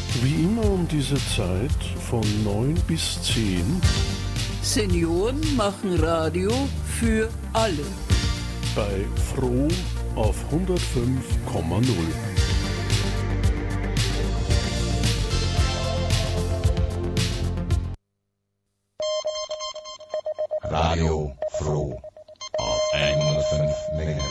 Wie immer um diese Zeit von 9 bis 10. Senioren machen Radio für alle. Bei Froh auf 105,0. Radio Froh auf 105 MHz.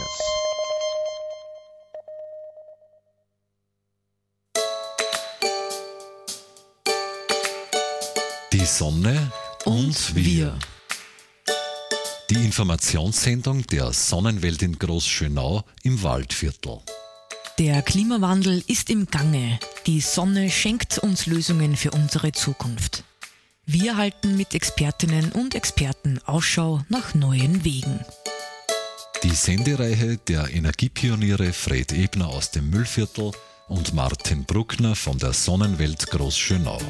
Die Sonne und wir. Die Informationssendung der Sonnenwelt in Großschönau im Waldviertel. Der Klimawandel ist im Gange. Die Sonne schenkt uns Lösungen für unsere Zukunft. Wir halten mit Expertinnen und Experten Ausschau nach neuen Wegen. Die Sendereihe der Energiepioniere Fred Ebner aus dem Müllviertel und Martin Bruckner von der Sonnenwelt Großschönau.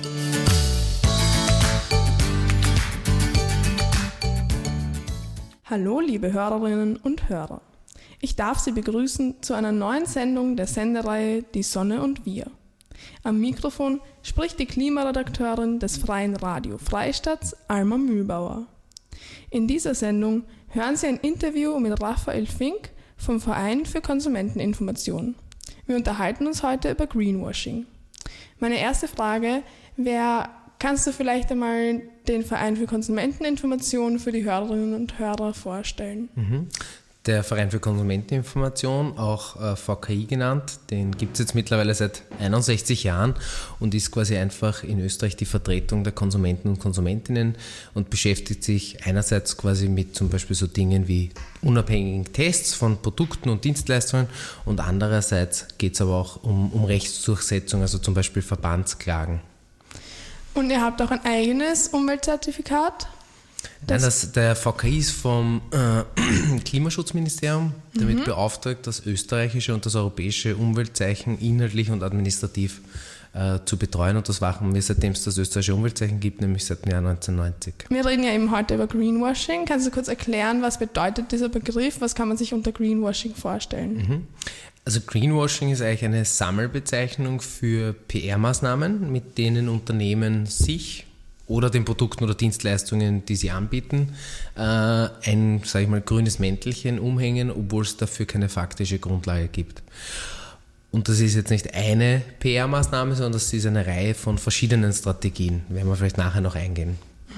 Hallo liebe Hörerinnen und Hörer. Ich darf Sie begrüßen zu einer neuen Sendung der Sendereihe Die Sonne und wir. Am Mikrofon spricht die Klimaredakteurin des Freien Radio Freistadts, Alma Mühlbauer. In dieser Sendung hören Sie ein Interview mit Raphael Fink vom Verein für Konsumenteninformation. Wir unterhalten uns heute über Greenwashing. Meine erste Frage wäre: Kannst du vielleicht einmal den Verein für Konsumenteninformation für die Hörerinnen und Hörer vorstellen? Der Verein für Konsumenteninformation, auch VKI genannt, den gibt es jetzt mittlerweile seit 61 Jahren und ist quasi einfach in Österreich die Vertretung der Konsumenten und Konsumentinnen und beschäftigt sich einerseits quasi mit zum Beispiel so Dingen wie unabhängigen Tests von Produkten und Dienstleistungen und andererseits geht es aber auch um Rechtsdurchsetzung, also zum Beispiel Verbandsklagen. Und ihr habt auch ein eigenes Umweltzertifikat? Nein, der VKI ist vom Klimaschutzministerium damit beauftragt, das österreichische und das europäische Umweltzeichen inhaltlich und administrativ zu betreuen. Und das machen wir, seitdem es das österreichische Umweltzeichen gibt, nämlich seit dem Jahr 1990. Wir reden ja eben heute über Greenwashing. Kannst du kurz erklären, was bedeutet dieser Begriff? Was kann man sich unter Greenwashing vorstellen? Also Greenwashing ist eigentlich eine Sammelbezeichnung für PR-Maßnahmen, mit denen Unternehmen sich oder den Produkten oder Dienstleistungen, die sie anbieten, ein, sage ich mal, grünes Mäntelchen umhängen, obwohl es dafür keine faktische Grundlage gibt. Und das ist jetzt nicht eine PR-Maßnahme, sondern das ist eine Reihe von verschiedenen Strategien. Werden wir vielleicht nachher noch eingehen.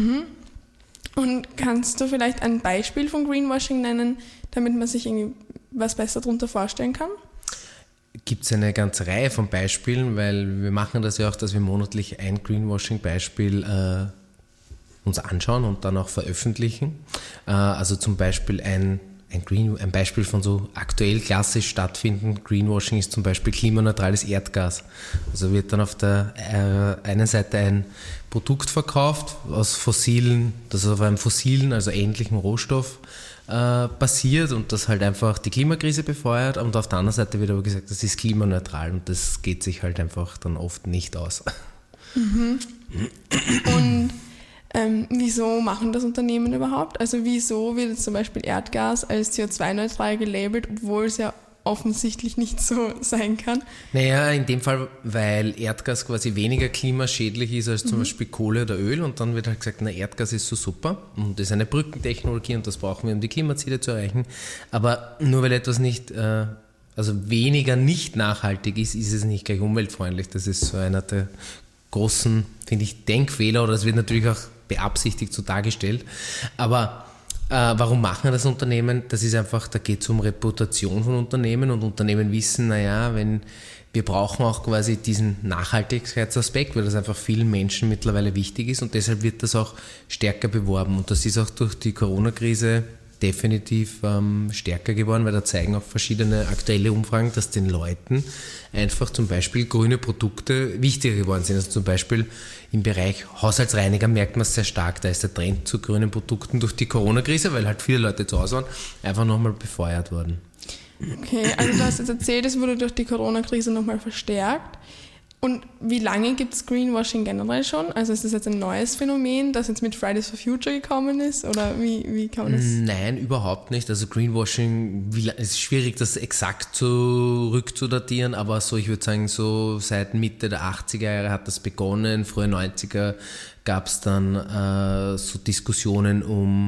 Und kannst du vielleicht ein Beispiel von Greenwashing nennen, damit man sich irgendwie was besser darunter vorstellen kann? Gibt es eine ganze Reihe von Beispielen, weil wir machen das ja auch, dass wir monatlich ein Greenwashing-Beispiel uns anschauen und dann auch veröffentlichen. Also zum Beispiel ein Beispiel von so aktuell klassisch stattfindendem Greenwashing ist zum Beispiel klimaneutrales Erdgas. Also wird dann auf der einen Seite ein Produkt verkauft aus fossilen, das auf einem fossilen, also ähnlichen Rohstoff basiert und das halt einfach die Klimakrise befeuert, und auf der anderen Seite wird aber gesagt, das ist klimaneutral und das geht sich halt einfach dann oft nicht aus. Und wieso machen das Unternehmen überhaupt? Also wieso wird jetzt zum Beispiel Erdgas als CO2-neutral gelabelt, obwohl es ja offensichtlich nicht so sein kann? Naja, in dem Fall, weil Erdgas quasi weniger klimaschädlich ist als zum Beispiel Kohle oder Öl, und dann wird halt gesagt, na, Erdgas ist so super und das ist eine Brückentechnologie und das brauchen wir, um die Klimaziele zu erreichen. Aber nur weil etwas nicht, also weniger nicht nachhaltig ist, ist es nicht gleich umweltfreundlich. Das ist so einer der großen, finde ich, Denkfehler, oder das wird natürlich auch beabsichtigt so dargestellt. Aber warum machen das Unternehmen? Das ist einfach, da geht es um Reputation von Unternehmen, und Unternehmen wissen, naja, wir brauchen auch quasi diesen Nachhaltigkeitsaspekt, weil das einfach vielen Menschen mittlerweile wichtig ist, und deshalb wird das auch stärker beworben, und das ist auch durch die Corona-Krise definitiv stärker geworden, weil da zeigen auch verschiedene aktuelle Umfragen, dass den Leuten einfach zum Beispiel grüne Produkte wichtiger geworden sind. Also zum Beispiel im Bereich Haushaltsreiniger merkt man es sehr stark, da ist der Trend zu grünen Produkten durch die Corona-Krise, weil halt viele Leute zu Hause waren, einfach nochmal befeuert worden. Okay, also du hast jetzt erzählt, es wurde durch die Corona-Krise nochmal verstärkt. Und wie lange gibt es Greenwashing generell schon? Also ist das jetzt ein neues Phänomen, das jetzt mit Fridays for Future gekommen ist? Oder wie kann man das? Nein, überhaupt nicht. Also Greenwashing, es ist schwierig, das exakt zurückzudatieren, aber so, ich würde sagen, so seit Mitte der 80er Jahre hat das begonnen. Frühe 90er gab es dann so Diskussionen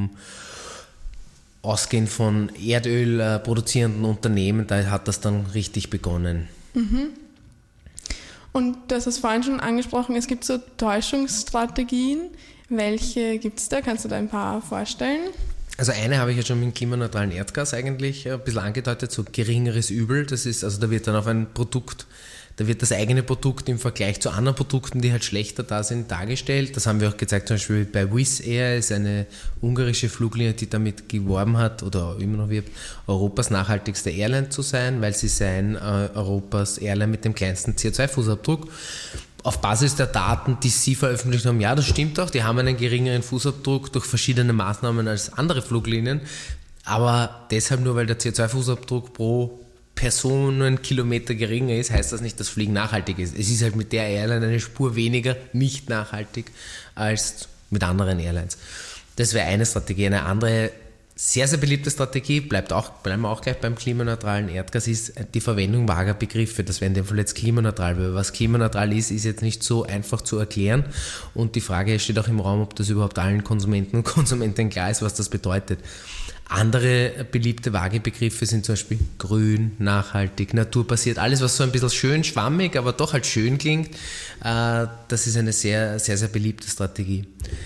ausgehend von Erdöl produzierenden Unternehmen, da hat das dann richtig begonnen. Mhm. Und du hast es vorhin schon angesprochen, es gibt so Täuschungsstrategien. Welche gibt es da? Kannst du da ein paar vorstellen? Also eine habe ich ja schon mit dem klimaneutralen Erdgas eigentlich ein bisschen angedeutet, so geringeres Übel. Das ist, also da wird dann auf ein Produkt, da wird das eigene Produkt im Vergleich zu anderen Produkten, die halt schlechter da sind, dargestellt. Das haben wir auch gezeigt, zum Beispiel bei Wizz Air, ist eine ungarische Fluglinie, die damit geworben hat oder immer noch wirbt, Europas nachhaltigste Airline zu sein, weil sie seien Europas Airline mit dem kleinsten CO2-Fußabdruck. Auf Basis der Daten, die sie veröffentlicht haben, ja, das stimmt auch, die haben einen geringeren Fußabdruck durch verschiedene Maßnahmen als andere Fluglinien, aber deshalb nur, weil der CO2-Fußabdruck pro Personenkilometer geringer ist, heißt das nicht, dass Fliegen nachhaltig ist. Es ist halt mit der Airline eine Spur weniger nicht nachhaltig als mit anderen Airlines. Das wäre eine Strategie. Eine andere sehr, sehr beliebte Strategie, bleiben wir auch gleich beim klimaneutralen Erdgas, ist die Verwendung vager Begriffe. Das wäre in dem Fall jetzt klimaneutral, weil was klimaneutral ist jetzt nicht so einfach zu erklären. Und die Frage steht auch im Raum, ob das überhaupt allen Konsumenten und Konsumentinnen klar ist, was das bedeutet. Andere beliebte vage Begriffe sind zum Beispiel grün, nachhaltig, naturbasiert, alles was so ein bisschen schön schwammig, aber doch halt schön klingt, das ist eine sehr, sehr, sehr beliebte Strategie.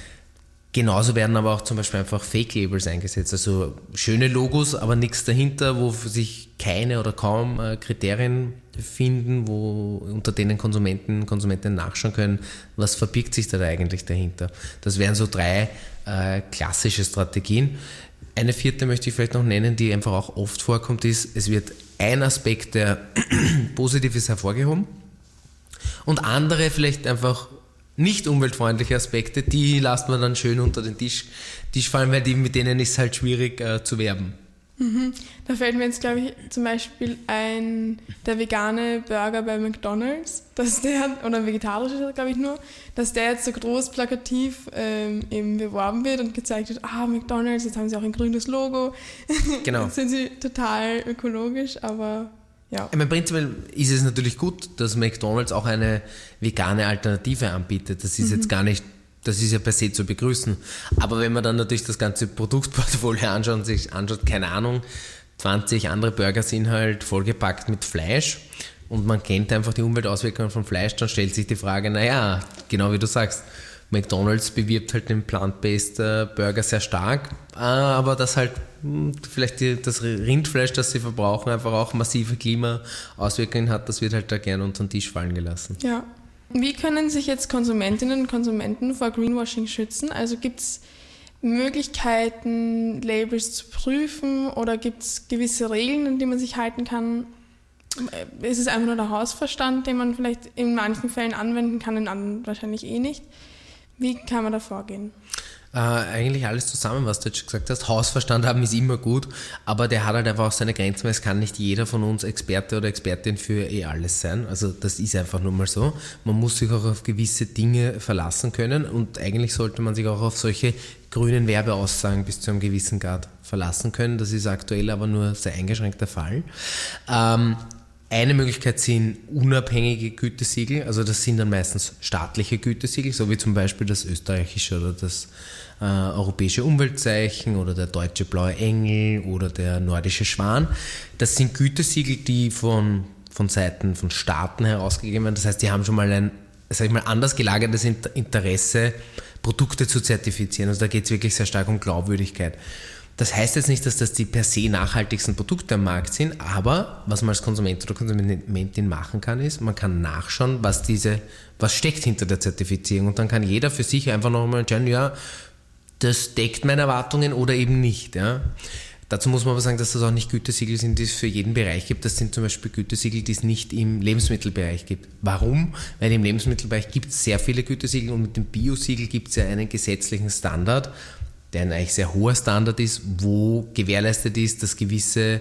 Genauso werden aber auch zum Beispiel einfach Fake-Labels eingesetzt, also schöne Logos, aber nichts dahinter, wo sich keine oder kaum Kriterien finden, unter denen Konsumentinnen nachschauen können, was verbirgt sich da eigentlich dahinter. Das wären so 3 klassische Strategien. Eine vierte möchte ich vielleicht noch nennen, die einfach auch oft vorkommt, ist, es wird ein Aspekt, der positiv ist, hervorgehoben und andere vielleicht einfach nicht umweltfreundliche Aspekte, die lässt man dann schön unter den Tisch fallen, weil mit denen ist es halt schwierig zu werben. Mhm. Da fällt mir jetzt, glaube ich, zum Beispiel der vegane Burger bei McDonald's, oder vegetarisch ist er, glaube ich, nur, dass der jetzt so groß plakativ eben beworben wird und gezeigt wird, McDonald's, jetzt haben sie auch ein grünes Logo. Genau. Jetzt sind sie total ökologisch, aber ja. Prinzipiell ist es natürlich gut, dass McDonald's auch eine vegane Alternative anbietet. Das ist jetzt gar nicht, das ist ja per se zu begrüßen. Aber wenn man dann natürlich das ganze Produktportfolio anschaut, keine Ahnung, 20 andere Burger sind halt vollgepackt mit Fleisch und man kennt einfach die Umweltauswirkungen von Fleisch, dann stellt sich die Frage, naja, genau wie du sagst, McDonald's bewirbt halt den Plant-Based Burger sehr stark, aber dass halt vielleicht das Rindfleisch, das sie verbrauchen, einfach auch massive Klimaauswirkungen hat, das wird halt da gerne unter den Tisch fallen gelassen. Ja. Wie können sich jetzt Konsumentinnen und Konsumenten vor Greenwashing schützen? Also gibt es Möglichkeiten, Labels zu prüfen oder gibt es gewisse Regeln, an die man sich halten kann? Ist es einfach nur der Hausverstand, den man vielleicht in manchen Fällen anwenden kann, in anderen wahrscheinlich nicht? Wie kann man da vorgehen? Eigentlich alles zusammen, was du jetzt schon gesagt hast. Hausverstand haben ist immer gut, aber der hat halt einfach auch seine Grenzen, weil es kann nicht jeder von uns Experte oder Expertin für alles sein. Also das ist einfach nur mal so. Man muss sich auch auf gewisse Dinge verlassen können und eigentlich sollte man sich auch auf solche grünen Werbeaussagen bis zu einem gewissen Grad verlassen können. Das ist aktuell aber nur sehr eingeschränkt der Fall. Eine Möglichkeit sind unabhängige Gütesiegel, also das sind dann meistens staatliche Gütesiegel, so wie zum Beispiel das österreichische oder das europäische Umweltzeichen oder der deutsche blaue Engel oder der nordische Schwan. Das sind Gütesiegel, die von Seiten von Staaten herausgegeben werden. Das heißt, die haben schon mal ein, sag ich mal, anders gelagertes Interesse, Produkte zu zertifizieren. Also da geht es wirklich sehr stark um Glaubwürdigkeit. Das heißt jetzt nicht, dass das die per se nachhaltigsten Produkte am Markt sind, aber was man als Konsument oder Konsumentin machen kann, ist, man kann nachschauen, was steckt hinter der Zertifizierung und dann kann jeder für sich einfach nochmal entscheiden, ja, das deckt meine Erwartungen oder eben nicht. Ja. Dazu muss man aber sagen, dass das auch nicht Gütesiegel sind, die es für jeden Bereich gibt. Das sind zum Beispiel Gütesiegel, die es nicht im Lebensmittelbereich gibt. Warum? Weil im Lebensmittelbereich gibt es sehr viele Gütesiegel und mit dem Biosiegel gibt es ja einen gesetzlichen Standard, der ein eigentlich sehr hoher Standard ist, wo gewährleistet ist, dass gewisse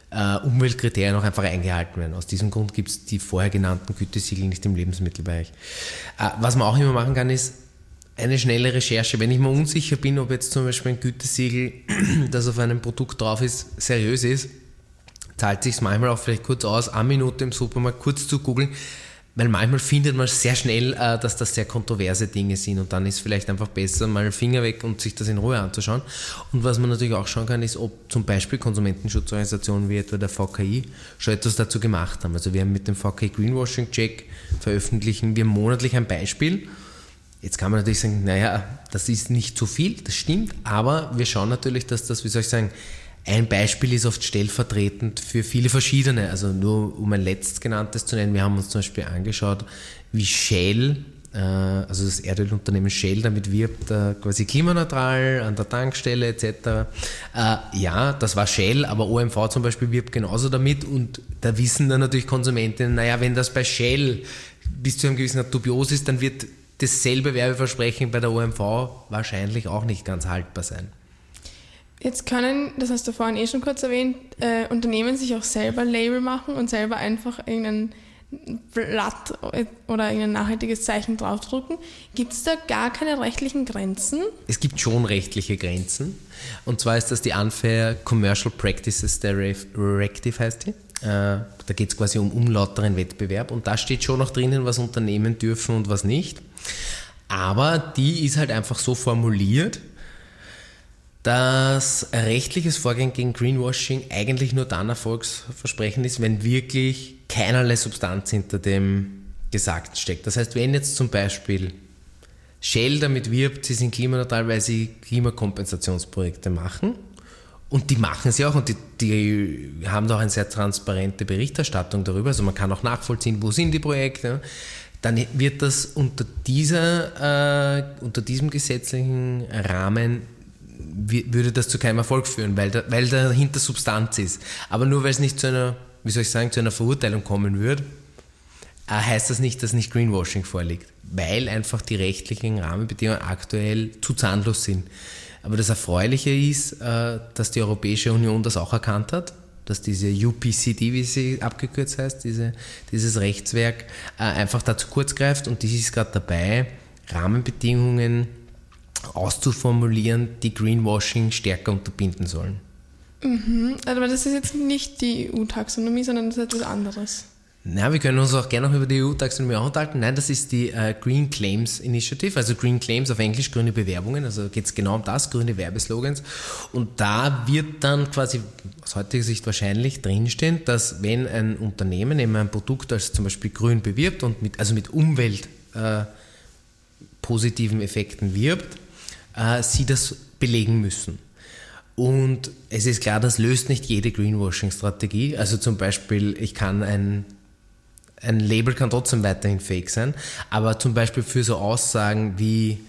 Umweltkriterien auch einfach eingehalten werden. Aus diesem Grund gibt es die vorher genannten Gütesiegel nicht im Lebensmittelbereich. Was man auch immer machen kann, ist eine schnelle Recherche. Wenn ich mir unsicher bin, ob jetzt zum Beispiel ein Gütesiegel, das auf einem Produkt drauf ist, seriös ist, zahlt sich manchmal auch vielleicht kurz aus, eine Minute im Supermarkt kurz zu googeln, weil manchmal findet man sehr schnell, dass das sehr kontroverse Dinge sind und dann ist vielleicht einfach besser, mal einen Finger weg und sich das in Ruhe anzuschauen. Und was man natürlich auch schauen kann, ist, ob zum Beispiel Konsumentenschutzorganisationen wie etwa der VKI schon etwas dazu gemacht haben. Also wir haben mit dem VKI Greenwashing Check veröffentlichen wir monatlich ein Beispiel. Jetzt kann man natürlich sagen, naja, das ist nicht zu viel, das stimmt, aber wir schauen natürlich, dass das, wie soll ich sagen, ein Beispiel ist oft stellvertretend für viele verschiedene, also nur um ein letztgenanntes zu nennen, wir haben uns zum Beispiel angeschaut, wie Shell, also das Erdölunternehmen Shell damit wirbt, quasi klimaneutral an der Tankstelle etc. Ja, das war Shell, aber OMV zum Beispiel wirbt genauso damit und da wissen dann natürlich Konsumentinnen, naja, wenn das bei Shell bis zu einem gewissen Grad dubios ist, dann wird dasselbe Werbeversprechen bei der OMV wahrscheinlich auch nicht ganz haltbar sein. Jetzt können, das hast du vorhin schon kurz erwähnt, Unternehmen sich auch selber Label machen und selber einfach irgendein Blatt oder irgendein nachhaltiges Zeichen draufdrucken. Gibt es da gar keine rechtlichen Grenzen? Es gibt schon rechtliche Grenzen. Und zwar ist das die Unfair Commercial Practices Directive, heißt die. Da geht es quasi um unlauteren Wettbewerb und da steht schon noch drinnen, was Unternehmen dürfen und was nicht. Aber die ist halt einfach so formuliert, dass rechtliches Vorgehen gegen Greenwashing eigentlich nur dann erfolgsversprechend ist, wenn wirklich keinerlei Substanz hinter dem Gesagten steckt. Das heißt, wenn jetzt zum Beispiel Shell damit wirbt, sie sind klimaneutral, weil sie Klimakompensationsprojekte machen, und die machen sie auch und die haben da auch eine sehr transparente Berichterstattung darüber, also man kann auch nachvollziehen, wo sind die Projekte, dann wird das unter diesem gesetzlichen Rahmen würde das zu keinem Erfolg führen, weil dahinter Substanz ist. Aber nur weil es nicht zu einer, zu einer Verurteilung kommen würde, heißt das nicht, dass nicht Greenwashing vorliegt, weil einfach die rechtlichen Rahmenbedingungen aktuell zu zahnlos sind. Aber das Erfreuliche ist, dass die Europäische Union das auch erkannt hat, dass diese UPCD, wie sie abgekürzt heißt, dieses Rechtswerk, einfach dazu kurz greift und die ist gerade dabei, Rahmenbedingungen auszuformulieren, die Greenwashing stärker unterbinden sollen. Aber das ist jetzt nicht die EU-Taxonomie, sondern das ist etwas anderes. Na, wir können uns auch gerne noch über die EU-Taxonomie unterhalten. Nein, das ist die Green Claims Initiative, also Green Claims auf Englisch, grüne Bewerbungen, also geht es genau um das, grüne Werbeslogans. Und da wird dann quasi aus heutiger Sicht wahrscheinlich drinstehen, dass wenn ein Unternehmen eben ein Produkt als zum Beispiel grün bewirbt und mit Umwelt positiven Effekten wirbt, sie das belegen müssen. Und es ist klar, das löst nicht jede Greenwashing-Strategie. Also zum Beispiel, ein Label kann trotzdem weiterhin fake sein, aber zum Beispiel für so Aussagen wie,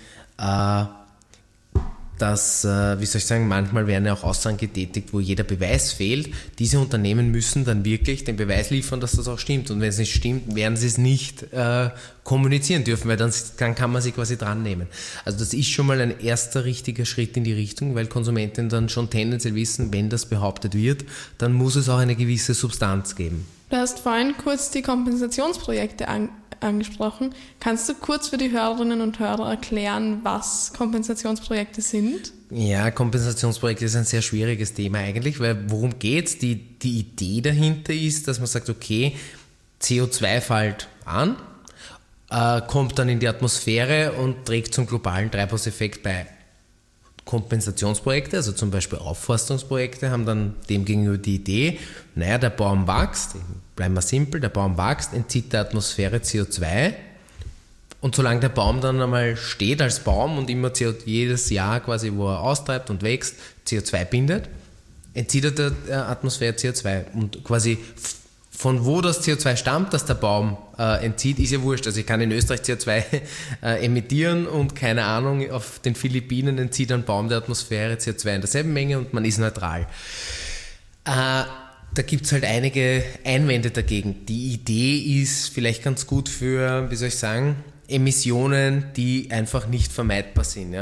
manchmal werden ja auch Aussagen getätigt, wo jeder Beweis fehlt. Diese Unternehmen müssen dann wirklich den Beweis liefern, dass das auch stimmt. Und wenn es nicht stimmt, werden sie es nicht kommunizieren dürfen, weil dann kann man sie quasi dran nehmen. Also das ist schon mal ein erster richtiger Schritt in die Richtung, weil Konsumenten dann schon tendenziell wissen, wenn das behauptet wird, dann muss es auch eine gewisse Substanz geben. Du hast vorhin kurz die Kompensationsprojekte angesprochen. Kannst du kurz für die Hörerinnen und Hörer erklären, was Kompensationsprojekte sind? Ja, Kompensationsprojekte ist ein sehr schwieriges Thema eigentlich, weil worum geht's? Die Idee dahinter ist, dass man sagt, okay, CO2 fällt an, kommt dann in die Atmosphäre und trägt zum globalen Treibhauseffekt bei. Kompensationsprojekte, also zum Beispiel Aufforstungsprojekte, haben dann demgegenüber die Idee, naja, der Baum wächst, bleiben wir simpel, der Baum wächst, entzieht der Atmosphäre CO2 und solange der Baum dann einmal steht als Baum und immer jedes Jahr quasi, wo er austreibt und wächst, CO2 bindet, entzieht er der Atmosphäre CO2 und quasi von wo das CO2 stammt, das der Baum entzieht, ist ja wurscht. Also ich kann in Österreich CO2 emittieren und keine Ahnung, auf den Philippinen entzieht ein Baum der Atmosphäre CO2 in derselben Menge und man ist neutral. Da gibt es halt einige Einwände dagegen. Die Idee ist vielleicht ganz gut für, Emissionen, die einfach nicht vermeidbar sind. Ja?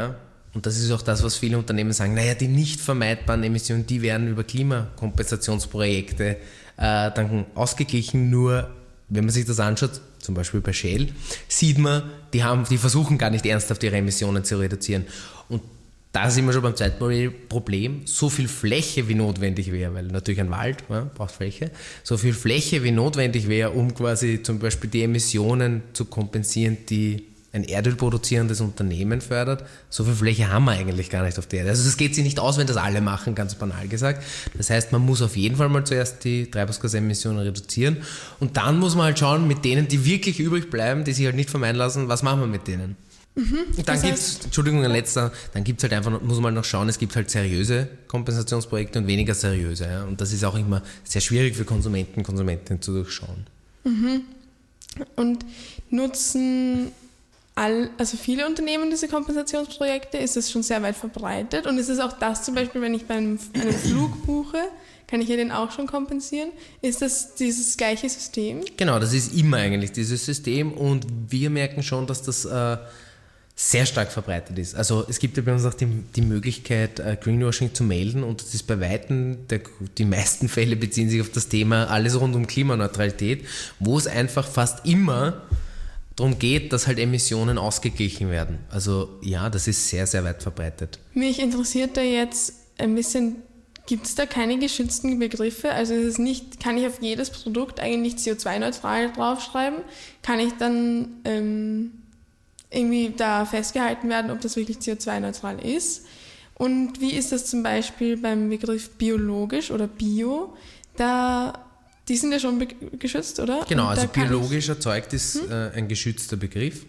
Und das ist auch das, was viele Unternehmen sagen, naja, die nicht vermeidbaren Emissionen, die werden über Klimakompensationsprojekte dann ausgeglichen, nur wenn man sich das anschaut, zum Beispiel bei Shell, sieht man, die versuchen gar nicht ernsthaft ihre Emissionen zu reduzieren. Und da sind wir schon beim zweiten Problem, so viel Fläche wie notwendig wäre, weil natürlich ein Wald braucht Fläche, so viel Fläche wie notwendig wäre, um quasi zum Beispiel die Emissionen zu kompensieren, die ein erdölproduzierendes Unternehmen fördert, so viel Fläche haben wir eigentlich gar nicht auf der Erde. Also es geht sich nicht aus, wenn das alle machen, ganz banal gesagt. Das heißt, man muss auf jeden Fall mal zuerst die Treibhausgasemissionen reduzieren und dann muss man halt schauen, mit denen, die wirklich übrig bleiben, die sich halt nicht vermeiden lassen, was machen wir mit denen? Und dann gibt es, dann gibt es halt einfach, muss man noch schauen, es gibt halt seriöse Kompensationsprojekte und weniger seriöse. Ja? Und das ist auch immer sehr schwierig für Konsumentinnen zu durchschauen. Und nutzen also viele Unternehmen diese Kompensationsprojekte, ist es schon sehr weit verbreitet und ist es auch das zum Beispiel, wenn ich bei einem Flug buche, kann ich ja den auch schon kompensieren? Ist das dieses gleiche System? Genau, das ist immer eigentlich dieses System und wir merken schon, dass das sehr stark verbreitet ist. Also es gibt ja bei uns auch die Möglichkeit, Greenwashing zu melden und das ist bei Weitem, die meisten Fälle beziehen sich auf das Thema alles rund um Klimaneutralität, wo es einfach fast immer darum geht, dass halt Emissionen ausgeglichen werden. Also ja, das ist sehr, sehr weit verbreitet. Mich interessiert da jetzt ein bisschen, gibt es da keine geschützten Begriffe? Also ist es nicht, kann ich auf jedes Produkt eigentlich CO2-neutral draufschreiben? Kann ich dann irgendwie da festgehalten werden, ob das wirklich CO2-neutral ist? Und wie ist das zum Beispiel beim Begriff biologisch oder bio? Die sind ja schon geschützt, oder? Genau, also biologisch erzeugt ist ein geschützter Begriff.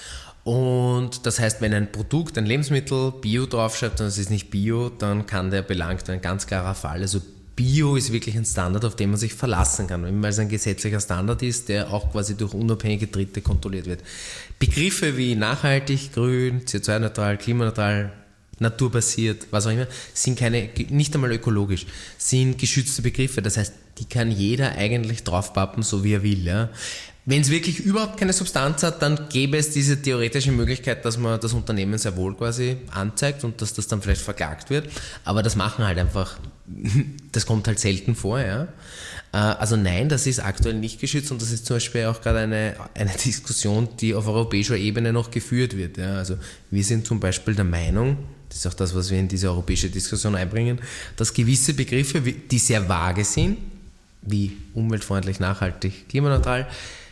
Und das heißt, wenn ein Produkt, ein Lebensmittel Bio draufschreibt und es ist nicht Bio, dann kann der belangt werden, ein ganz klarer Fall. Also Bio ist wirklich ein Standard, auf den man sich verlassen kann, weil es ein gesetzlicher Standard ist, der auch quasi durch unabhängige Dritte kontrolliert wird. Begriffe wie nachhaltig, grün, CO2-neutral, klimaneutral, naturbasiert, was auch immer, sind nicht einmal ökologisch, sind geschützte Begriffe. Das heißt, die kann jeder eigentlich draufpappen, so wie er will. Ja. Wenn es wirklich überhaupt keine Substanz hat, dann gäbe es diese theoretische Möglichkeit, dass man das Unternehmen sehr wohl quasi anzeigt und dass das dann vielleicht verklagt wird. Aber das machen halt einfach, das kommt halt selten vor. Ja. Also nein, das ist aktuell nicht geschützt und das ist zum Beispiel auch gerade eine Diskussion, die auf europäischer Ebene noch geführt wird. Ja. Also wir sind zum Beispiel der Meinung, das ist auch das, was wir in diese europäische Diskussion einbringen, dass gewisse Begriffe, die sehr vage sind, wie umweltfreundlich, nachhaltig, klimaneutral,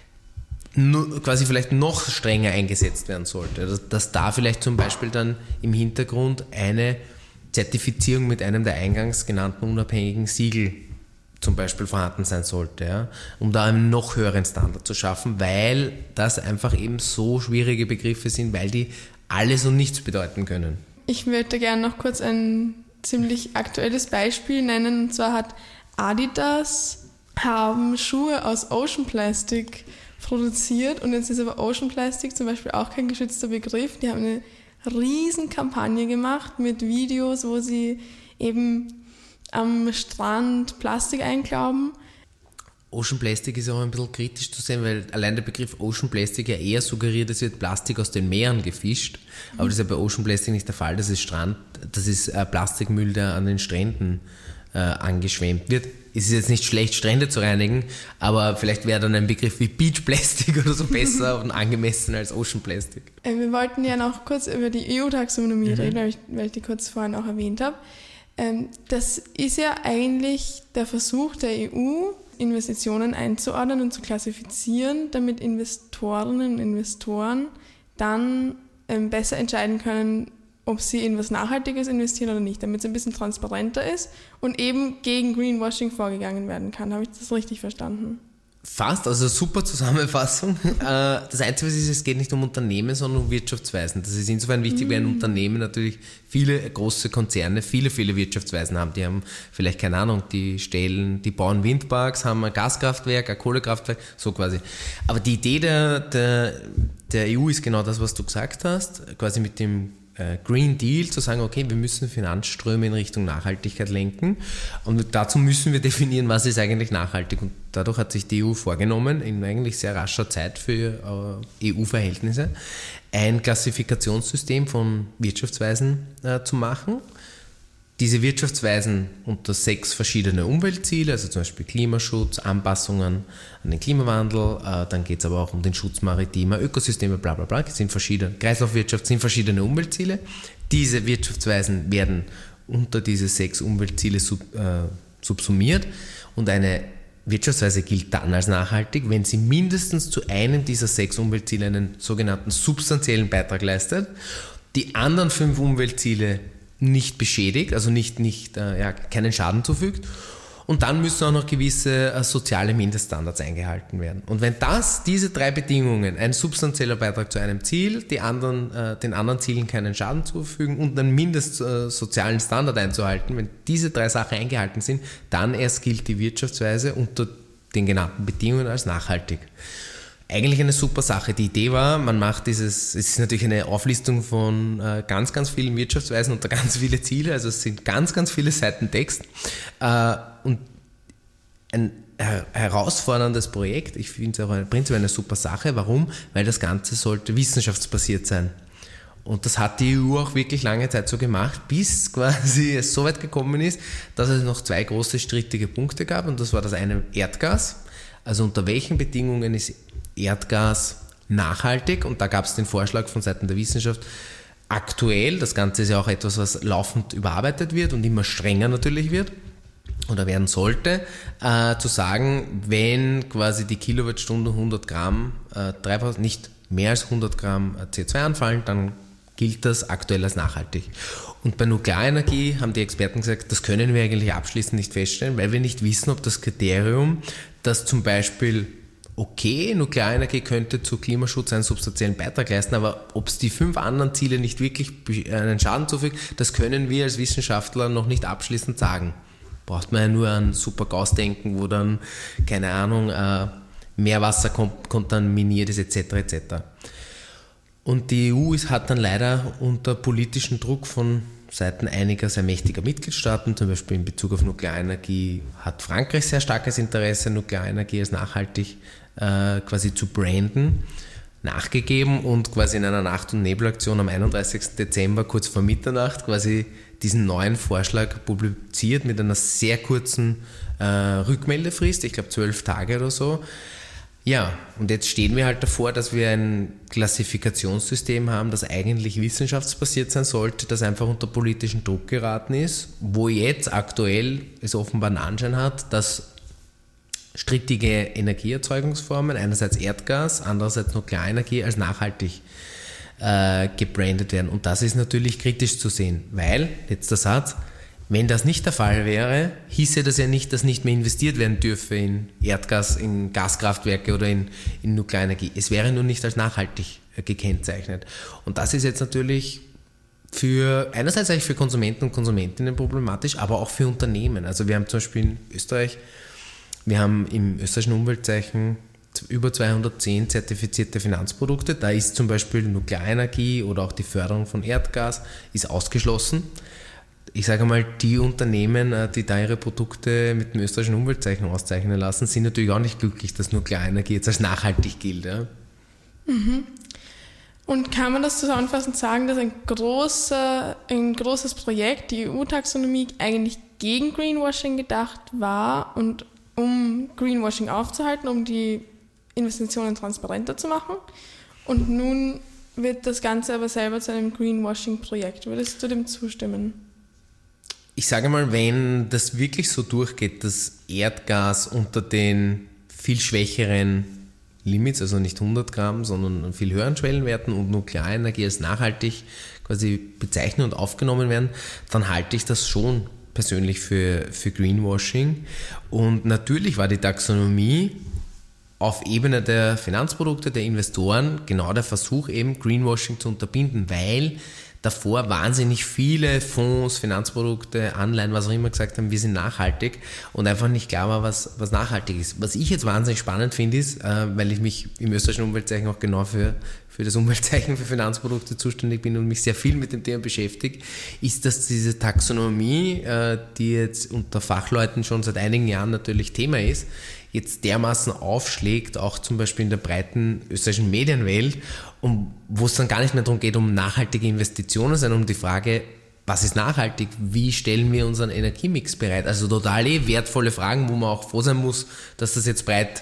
quasi vielleicht noch strenger eingesetzt werden sollte. Dass da vielleicht zum Beispiel dann im Hintergrund eine Zertifizierung mit einem der eingangs genannten unabhängigen Siegel zum Beispiel vorhanden sein sollte, ja, um da einen noch höheren Standard zu schaffen, weil das einfach eben so schwierige Begriffe sind, weil die alles und nichts bedeuten können. Ich möchte gerne noch kurz ein ziemlich aktuelles Beispiel nennen, und zwar hat Adidas haben Schuhe aus Ocean Plastic produziert und jetzt ist aber Ocean Plastic zum Beispiel auch kein geschützter Begriff. Die haben eine riesen Kampagne gemacht mit Videos, wo sie eben am Strand Plastik einklauben. Ocean Plastic ist auch ein bisschen kritisch zu sehen, weil allein der Begriff Ocean Plastic ja eher suggeriert, es wird Plastik aus den Meeren gefischt, aber das ist ja bei Ocean Plastic nicht der Fall, das ist Plastikmüll, der an den Stränden angeschwemmt wird. Es ist jetzt nicht schlecht, Strände zu reinigen, aber vielleicht wäre dann ein Begriff wie Beach Plastic oder so besser und angemessen als Ocean Plastic. Wir wollten ja noch kurz über die EU-Taxonomie reden, weil ich die kurz vorhin auch erwähnt habe. Das ist ja eigentlich der Versuch der EU, Investitionen einzuordnen und zu klassifizieren, damit Investorinnen und Investoren dann besser entscheiden können, ob sie in was Nachhaltiges investieren oder nicht, damit es ein bisschen transparenter ist und eben gegen Greenwashing vorgegangen werden kann. Habe ich das richtig verstanden? Fast, also super Zusammenfassung. Das Einzige ist, es geht nicht um Unternehmen, sondern um Wirtschaftsweisen. Das ist insofern wichtig, weil ein Unternehmen natürlich viele große Konzerne, viele Wirtschaftsweisen haben. Die haben vielleicht, keine Ahnung, die bauen Windparks, haben ein Gaskraftwerk, ein Kohlekraftwerk, so quasi. Aber die Idee der EU ist genau das, was du gesagt hast, quasi mit dem Green Deal zu sagen, okay, wir müssen Finanzströme in Richtung Nachhaltigkeit lenken und dazu müssen wir definieren, was ist eigentlich nachhaltig. Und dadurch hat sich die EU vorgenommen, in eigentlich sehr rascher Zeit für EU-Verhältnisse, ein Klassifikationssystem von Wirtschaftsweisen zu machen. Diese Wirtschaftsweisen unter 6 verschiedene Umweltziele, also zum Beispiel Klimaschutz, Anpassungen an den Klimawandel, dann geht es aber auch um den Schutz maritimer Ökosysteme, bla bla bla, Kreislaufwirtschaft sind verschiedene Umweltziele. Diese Wirtschaftsweisen werden unter diese 6 Umweltziele subsumiert und eine Wirtschaftsweise gilt dann als nachhaltig, wenn sie mindestens zu einem dieser 6 Umweltziele einen sogenannten substanziellen Beitrag leistet, die anderen 5 Umweltziele nicht beschädigt, also keinen Schaden zufügt. Und dann müssen auch noch gewisse soziale Mindeststandards eingehalten werden. Und wenn diese 3 Bedingungen, ein substanzieller Beitrag zu einem Ziel, den anderen Zielen keinen Schaden zufügen und einen mindestsozialen Standard einzuhalten, wenn diese 3 Sachen eingehalten sind, dann erst gilt die Wirtschaftsweise unter den genannten Bedingungen als nachhaltig. Eigentlich eine super Sache. Die Idee war, man macht es ist natürlich eine Auflistung von ganz, ganz vielen Wirtschaftsweisen unter ganz viele Ziele, also es sind ganz, ganz viele Seiten Text und ein herausforderndes Projekt. Ich finde es auch prinzipiell eine super Sache. Warum? Weil das Ganze sollte wissenschaftsbasiert sein. Und das hat die EU auch wirklich lange Zeit so gemacht, bis quasi es so weit gekommen ist, dass es noch 2 große strittige Punkte gab und das war das eine Erdgas. Also unter welchen Bedingungen ist Erdgas nachhaltig? Und da gab es den Vorschlag von Seiten der Wissenschaft, aktuell, das Ganze ist ja auch etwas, was laufend überarbeitet wird und immer strenger natürlich wird oder werden sollte, zu sagen, wenn quasi die Kilowattstunde 100 Gramm Treibhaus, nicht mehr als 100 Gramm CO2 anfallen, dann gilt das aktuell als nachhaltig. Und bei Nuklearenergie haben die Experten gesagt, das können wir eigentlich abschließend nicht feststellen, weil wir nicht wissen, ob das Kriterium, dass zum Beispiel Nuklearenergie könnte zu Klimaschutz einen substanziellen Beitrag leisten, aber ob es die 5 anderen Ziele nicht wirklich einen Schaden zufügt, das können wir als Wissenschaftler noch nicht abschließend sagen. Braucht man ja nur an Super-GAUSS denken, wo dann, keine Ahnung, Meerwasser kontaminiert ist, etc. etc. Und die EU hat dann leider unter politischen Druck von Seiten einiger sehr mächtiger Mitgliedstaaten, zum Beispiel in Bezug auf Nuklearenergie, hat Frankreich sehr starkes Interesse, Nuklearenergie als nachhaltig quasi zu branden, nachgegeben und quasi in einer Nacht- und Nebelaktion am 31. Dezember kurz vor Mitternacht quasi diesen neuen Vorschlag publiziert mit einer sehr kurzen Rückmeldefrist, ich glaube 12 Tage oder so. Ja, und jetzt stehen wir halt davor, dass wir ein Klassifikationssystem haben, das eigentlich wissenschaftsbasiert sein sollte, das einfach unter politischen Druck geraten ist, wo jetzt aktuell es offenbar einen Anschein hat, dass strittige Energieerzeugungsformen, einerseits Erdgas, andererseits Nuklearenergie, als nachhaltig gebrandet werden. Und das ist natürlich kritisch zu sehen, weil, letzter Satz, wenn das nicht der Fall wäre, hieße das ja nicht, dass nicht mehr investiert werden dürfe in Erdgas, in Gaskraftwerke oder in Nuklearenergie. Es wäre nur nicht als nachhaltig gekennzeichnet. Und das ist jetzt natürlich einerseits eigentlich für Konsumenten und Konsumentinnen problematisch, aber auch für Unternehmen. Also wir haben zum Beispiel in Österreich, wir haben im österreichischen Umweltzeichen über 210 zertifizierte Finanzprodukte. Da ist zum Beispiel Nuklearenergie oder auch die Förderung von Erdgas ist ausgeschlossen. Ich sage mal, die Unternehmen, die da ihre Produkte mit dem österreichischen Umweltzeichen auszeichnen lassen, sind natürlich auch nicht glücklich, dass Nuklearenergie jetzt als nachhaltig gilt. Ja? Mhm. Und kann man das zusammenfassend sagen, dass ein großes Projekt, die EU-Taxonomie, eigentlich gegen Greenwashing gedacht war und um Greenwashing aufzuhalten, um die Investitionen transparenter zu machen? Und nun wird das Ganze aber selber zu einem Greenwashing-Projekt. Würdest du dem zustimmen? Ich sage mal, wenn das wirklich so durchgeht, dass Erdgas unter den viel schwächeren Limits, also nicht 100 Gramm, sondern viel höheren Schwellenwerten und Nuklearenergie als nachhaltig quasi bezeichnet und aufgenommen werden, dann halte ich das schon persönlich für Greenwashing. Und natürlich war die Taxonomie auf Ebene der Finanzprodukte, der Investoren, genau der Versuch eben Greenwashing zu unterbinden, weil davor wahnsinnig viele Fonds, Finanzprodukte, Anleihen, was auch immer gesagt haben, wir sind nachhaltig und einfach nicht klar war, was nachhaltig ist. Was ich jetzt wahnsinnig spannend finde, ist, weil ich mich im österreichischen Umweltzeichen auch genau für das Umweltzeichen für Finanzprodukte zuständig bin und mich sehr viel mit dem Thema beschäftige, ist, dass diese Taxonomie, die jetzt unter Fachleuten schon seit einigen Jahren natürlich Thema ist, jetzt dermaßen aufschlägt, auch zum Beispiel in der breiten österreichischen Medienwelt, wo es dann gar nicht mehr darum geht, um nachhaltige Investitionen, sondern um die Frage, was ist nachhaltig, wie stellen wir unseren Energiemix bereit? Also total wertvolle Fragen, wo man auch froh sein muss, dass das jetzt breit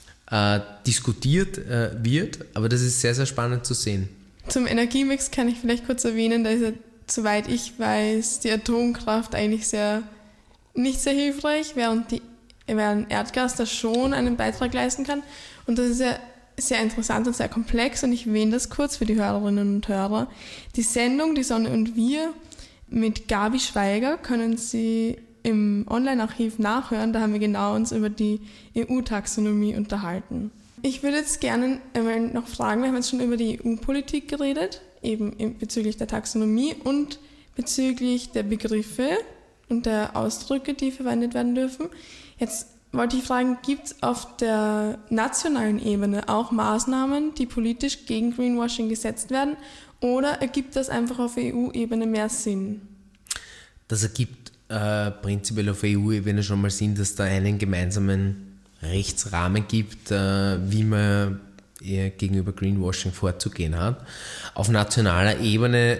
diskutiert wird, aber das ist sehr, sehr spannend zu sehen. Zum Energiemix kann ich vielleicht kurz erwähnen, da ist ja, soweit ich weiß, die Atomkraft eigentlich nicht sehr hilfreich, während Erdgas da schon einen Beitrag leisten kann. Und das ist ja sehr interessant und sehr komplex und ich erwähne das kurz für die Hörerinnen und Hörer. Die Sendung Die Sonne und wir mit Gabi Schweiger können Sie im Online-Archiv nachhören. Da haben wir genau uns über die EU-Taxonomie unterhalten. Ich würde jetzt gerne noch fragen, wir haben jetzt schon über die EU-Politik geredet, eben bezüglich der Taxonomie und bezüglich der Begriffe und der Ausdrücke, die verwendet werden dürfen. Jetzt wollte ich fragen, gibt es auf der nationalen Ebene auch Maßnahmen, die politisch gegen Greenwashing gesetzt werden, oder ergibt das einfach auf EU-Ebene mehr Sinn? Das ergibt prinzipiell auf EU-Ebene schon mal Sinn, dass da einen gemeinsamen Rechtsrahmen gibt, wie man gegenüber Greenwashing vorzugehen hat. Auf nationaler Ebene,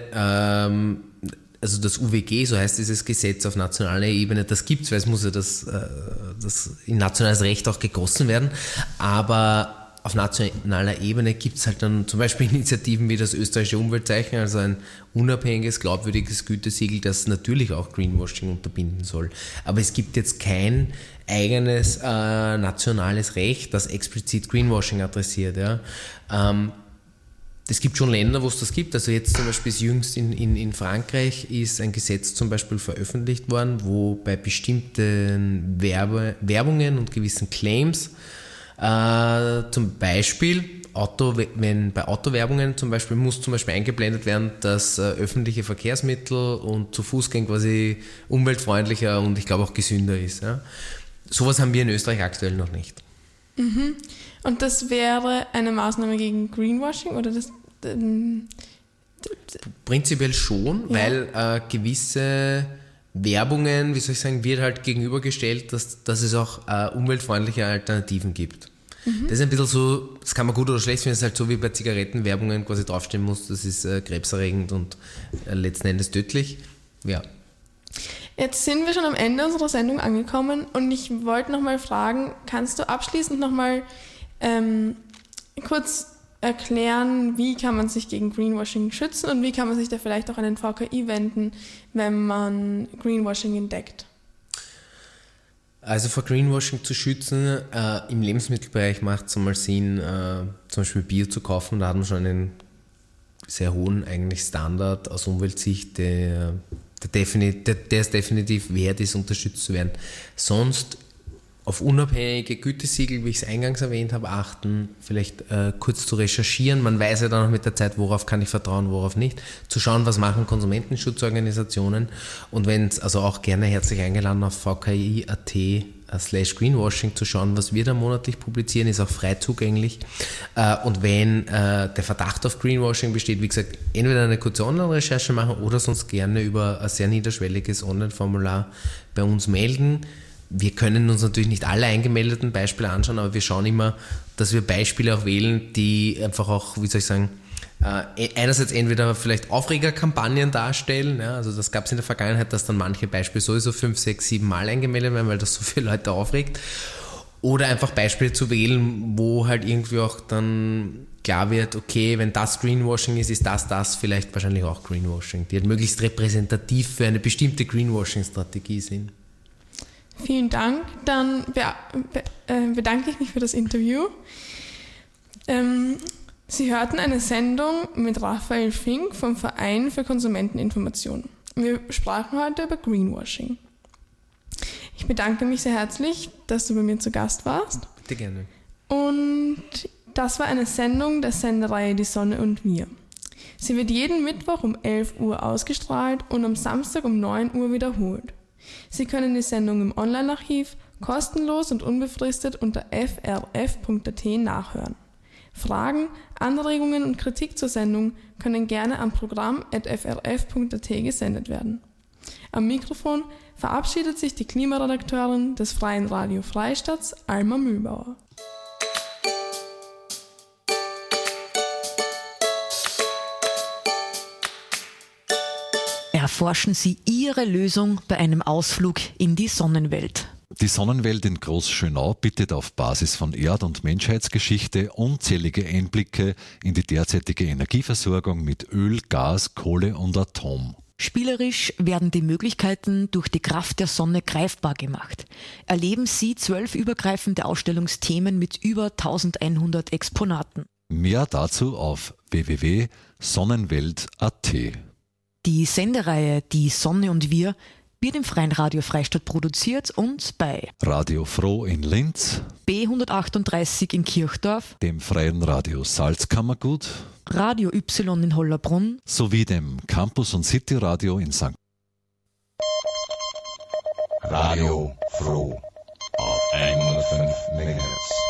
also das UWG, so heißt dieses Gesetz auf nationaler Ebene, das gibt es, weil es muss ja das in nationales Recht auch gegossen werden, aber auf nationaler Ebene gibt es halt dann zum Beispiel Initiativen wie das österreichische Umweltzeichen, also ein unabhängiges, glaubwürdiges Gütesiegel, das natürlich auch Greenwashing unterbinden soll. Aber es gibt jetzt kein eigenes nationales Recht, das explizit Greenwashing adressiert. Ja. Es gibt schon Länder, wo es das gibt. Also jetzt zum Beispiel jüngst in Frankreich ist ein Gesetz zum Beispiel veröffentlicht worden, wo bei bestimmten Werbungen und gewissen Claims zum Beispiel wenn bei Autowerbungen zum Beispiel muss zum Beispiel eingeblendet werden, dass öffentliche Verkehrsmittel und zu Fuß gehen quasi umweltfreundlicher und ich glaube auch gesünder ist. Ja. Sowas haben wir in Österreich aktuell noch nicht. Mhm. Und das wäre eine Maßnahme gegen Greenwashing oder das? Prinzipiell schon, ja. Weil gewisse Werbungen, wie soll ich sagen, wird halt gegenübergestellt, dass es auch umweltfreundliche Alternativen gibt. Mhm. Das ist ein bisschen so, das kann man gut oder schlecht finden, es ist halt so wie bei Zigarettenwerbungen quasi draufstehen muss, das ist krebserregend und letzten Endes tödlich. Ja. Jetzt sind wir schon am Ende unserer Sendung angekommen und ich wollte nochmal fragen, kannst du abschließend nochmal kurz erklären, wie kann man sich gegen Greenwashing schützen und wie kann man sich da vielleicht auch an den VKI wenden, wenn man Greenwashing entdeckt? Also vor Greenwashing zu schützen, im Lebensmittelbereich macht es mal Sinn, zum Beispiel Bio zu kaufen. Da hat man schon einen sehr hohen eigentlich Standard aus Umweltsicht, der es definitiv wert ist, unterstützt zu werden. Sonst auf unabhängige Gütesiegel, wie ich es eingangs erwähnt habe, achten, vielleicht kurz zu recherchieren. Man weiß ja dann auch mit der Zeit, worauf kann ich vertrauen, worauf nicht. Zu schauen, was machen Konsumentenschutzorganisationen und wenn es, also auch gerne herzlich eingeladen auf vki.at/greenwashing zu schauen, was wir da monatlich publizieren, ist auch frei zugänglich. Und wenn der Verdacht auf Greenwashing besteht, wie gesagt, entweder eine kurze Online-Recherche machen oder sonst gerne über ein sehr niederschwelliges Online-Formular bei uns melden. Wir können uns natürlich nicht alle eingemeldeten Beispiele anschauen, aber wir schauen immer, dass wir Beispiele auch wählen, die einfach auch, wie soll ich sagen, einerseits entweder vielleicht Aufregerkampagnen darstellen, ja, also das gab es in der Vergangenheit, dass dann manche Beispiele sowieso 5, 6, 7 Mal eingemeldet werden, weil das so viele Leute aufregt, oder einfach Beispiele zu wählen, wo halt irgendwie auch dann klar wird, okay, wenn das Greenwashing ist das vielleicht wahrscheinlich auch Greenwashing, die halt möglichst repräsentativ für eine bestimmte Greenwashing-Strategie sind. Vielen Dank. Dann bedanke ich mich für das Interview. Sie hörten eine Sendung mit Raphael Fink vom Verein für Konsumenteninformation. Wir sprachen heute über Greenwashing. Ich bedanke mich sehr herzlich, dass du bei mir zu Gast warst. Bitte gerne. Und das war eine Sendung der Sendereihe Die Sonne und wir. Sie wird jeden Mittwoch um 11 Uhr ausgestrahlt und am Samstag um 9 Uhr wiederholt. Sie können die Sendung im Online-Archiv kostenlos und unbefristet unter frf.at nachhören. Fragen, Anregungen und Kritik zur Sendung können gerne am Programm@frf.at gesendet werden. Am Mikrofon verabschiedet sich die Klimaredakteurin des Freien Radio Freistadts, Alma Mühlbauer. Erforschen Sie Ihre Lösung bei einem Ausflug in die Sonnenwelt. Die Sonnenwelt in Großschönau bietet auf Basis von Erd- und Menschheitsgeschichte unzählige Einblicke in die derzeitige Energieversorgung mit Öl, Gas, Kohle und Atom. Spielerisch werden die Möglichkeiten durch die Kraft der Sonne greifbar gemacht. Erleben Sie 12 übergreifende Ausstellungsthemen mit über 1100 Exponaten. Mehr dazu auf www.sonnenwelt.at. Die Sendereihe Die Sonne und wir wird im Freien Radio Freistadt produziert und bei Radio Froh in Linz, B138 in Kirchdorf, dem Freien Radio Salzkammergut, Radio Y in Hollerbrunn sowie dem Campus- und City-Radio in St. Radio Froh auf 105 MHz.